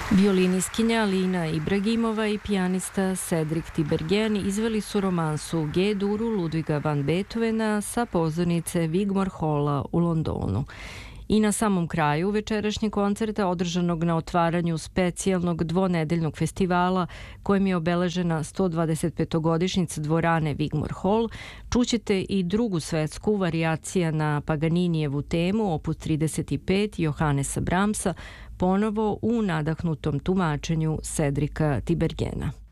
Violinistkinja Alina Ibragimova i pijanista Cedric Tiberghien izveli su romansu G-duru Ludviga van Beethovena sa pozornice Wigmore Halla u Londonu. I na samom kraju večerašnjeg koncerta održanog na otvaranju specijalnog dvonedeljnog festivala kojem je obeležena 125-godišnjica dvorane Wigmore Hall, čućete i drugu svetsku varijacija na Paganinijevu temu opus 35 Johannesa Brahmsa, ponovo u nadahnutom tumačenju Cedrica Tiberghena.